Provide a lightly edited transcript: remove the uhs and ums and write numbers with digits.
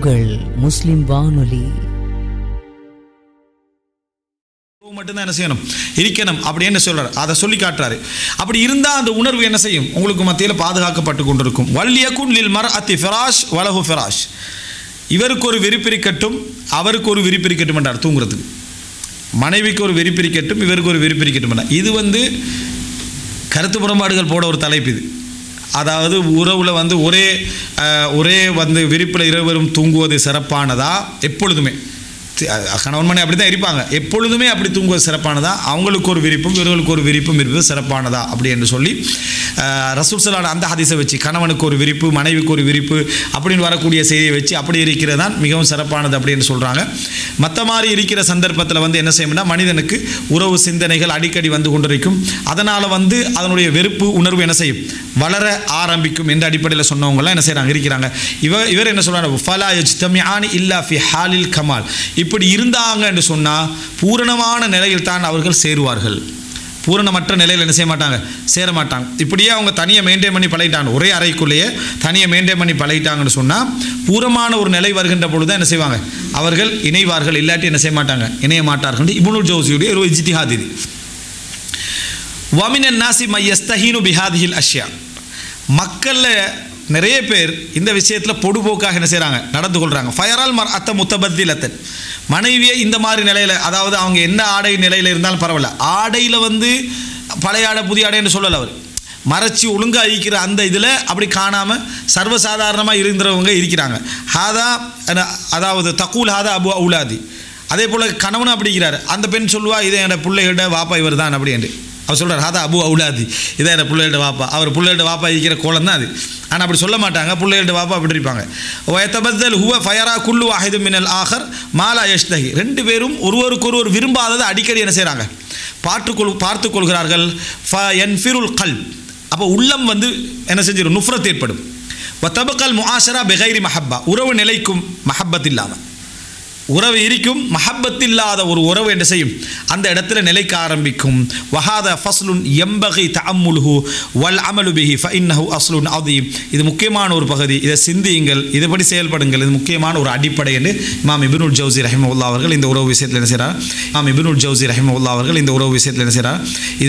உங்கள் முஸ்லிம் வானொலி. மட்டும்தான் என்ன செய்யணும், இருக்கணும் அப்படின்னு சொல்றாரு. அதை சொல்லி காட்டுறாரு. அப்படி இருந்தால் அந்த உணர்வு என்ன செய்யும், உங்களுக்கு மத்தியில் பாதுகாக்கப்பட்டு கொண்டிருக்கும். வல்யகுன் லில் மர்அத்தி ஃபிராஷ் வலஹு ஃபிராஷ். இவருக்கு ஒரு விரிப்பிரிக்கட்டும், அவருக்கு ஒரு விரிப்பிரிக்கட்டும் என்றார். தூங்குறதுக்கு மனைவிக்கு ஒரு விரிப்பிரிக்கட்டும், இவருக்கு ஒரு விரிப்பிரிக்கட்டும் என்றார். இது கருத்து முரண்பாடுகள் போட ஒரு தலைப்பு இது. அதாவது உறவில் ஒரே விரிப்பில் இருவரும் தூங்குவது சிறப்பானதா? எப்பொழுதுமே கணவன் மனைவி அப்படி தான் இருப்பாங்க. எப்பொழுதுமே அப்படி தூங்குவது சிறப்பானதா? அவங்களுக்கு ஒரு விரிப்பும் இவர்களுக்கு ஒரு விரிப்பும் இருப்பது சிறப்பானதா அப்படி என்று சொல்லி ரசூல் ஸல்லல்லாஹு அந்த ஹதீஸை வச்சு கணவனுக்கு ஒரு விரிப்பு மனைவிக்கு ஒரு விரிப்பு அப்படின்னு வரக்கூடிய செய்தியை வச்சு அப்படி இருக்கிறது தான் மிகவும் சிறப்பானது அப்படின்னு சொல்கிறாங்க. மற்ற மாதிரி இருக்கிற சந்தர்ப்பத்தில் என்ன செய்யணும்னா, மனிதனுக்கு உறவு சிந்தனைகள் அடிக்கடி வந்து கொண்டிருக்கும். அதனால் அதனுடைய வெறுப்பு உணர்வு என்ன செய்யும், வளர ஆரம்பிக்கும் என்ற அடிப்படையில் சொன்னவங்களாம் என்ன செய்கிறாங்க, இருக்கிறாங்க. இவர் என்ன சொல்கிறாங்க, ஃபலா யஜ்தமிஆனி இல்லா ஃபி ஹாலில் கமால். இப்படி இருந்தாங்க என்று சொன்னால் பூரணமான நிலையில் தான் அவர்கள் சேருவார்கள். பூரணமற்ற நிலையில் என்ன செய்ய மாட்டாங்க, சேர மாட்டாங்க. இப்படியே அவங்க தனியாக மெயின்டைன் பண்ணி பழகிட்டாங்க, ஒரே அறைக்குள்ளேயே தனியாக மெயின்டைன் பண்ணி பழகிட்டாங்கன்னு சொன்னால் பூரணமான ஒரு நிலை வருகின்ற பொழுது தான் என்ன செய்வாங்க, அவர்கள் இணைவார்கள். இல்லாட்டி என்ன செய்ய மாட்டாங்க, இணைய மாட்டார்கள். இப்னுல் ஜௌஸியுடைய ஒரு இஜ்திஹாத் இது. வமினன் நாசி மையஸ்தஹீனு பிஹாதிஹில் அஷ்யா. மக்களில் நிறைய பேர் இந்த விஷயத்தில் பொடுபோக்காக என்ன செய்கிறாங்க, நடந்து கொள்கிறாங்க. ஃபயரால் மர் அத்த முத்தபத்திலத்தன். மனைவியை இந்த மாதிரி நிலையில், அதாவது அவங்க என்ன ஆடை நிலையில் இருந்தாலும் பரவாயில்ல, ஆடையில் பழைய ஆடை புதிய ஆடை என்று சொல்லலை. அவர் மறைச்சி ஒழுங்காக இருக்கிற அந்த இதில் அப்படி காணாமல் சர்வசாதாரணமாக இருந்தவங்க இருக்கிறாங்க. அதாவது தக்கூல் ஹாதா அபு அவுலாதி. அதே போல் கணவனும் அப்படிங்கிறார். அந்த பெண் சொல்லுவா, இதை என்னோட பிள்ளைகிட்ட வாப்பா இவர் தான் அப்படின்ட்டு அவர் சொல்கிறார். ஹாதா அபு அவுலாதி, இதை என்னோட பிள்ளைகிட்ட வாப்பா, அவர் பிள்ளைகிட்ட வாப்பா இருக்கிற கோலம் தான் அது. ஆனால் அப்படி சொல்ல மாட்டாங்க, பிள்ளைகிட்ட வாப்பா அப்படி இருப்பாங்க. ஒயத்தபத்தல் ஹுவ ஃபயரா குல்லு வாஹிது மினல் ஆஹர் மாலா யஷ்தஹி. ரெண்டு பேரும் ஒருவருக்கொருவர் விரும்பாததை அடிக்கடி என்ன செய்கிறாங்க, பார்த்து கொள்கிறார்கள். ஃபயன்ஃபிருல் கல்ப். அப்போ உள்ளம் என்ன செஞ்சிடும், நுஃப்ரத் ஏற்படும். வத்தபக்கல் முஆஷரா பிகைரி மஹப்பா. உறவு நிலைக்கும் மஹப்பத் இல்லாமல், உறவு இருக்கும், மஹப்பத் இல்லாத ஒரு உறவு என்ன செய்யும், அந்த இடத்துல நிலைக்க ஆரம்பிக்கும். வஹாத ஃபஸ்லுன் யம்பகி தஅம்முலுஹு வல் அமலு பிஹி ஃபஇன்னஹு அஸ்லுன் அதீம். இது முக்கியமான ஒரு பகுதி, இதை சிந்தியுங்கள், இதுபடி செயல்படுங்கள், இது முக்கியமான ஒரு அடிப்படை என்று இமாம் இப்னுல் ஜௌஸி ரஹிமஹுல்லாஹ் அவர்கள் இந்த உறவு விஷயத்தில் என்ன செய்கிறார், இமாம் இப்னுல் ஜௌஸி ரஹிமஹுல்லாஹ் அவர்கள் இந்த உறவு விஷயத்தில் என்ன செய்கிறார்.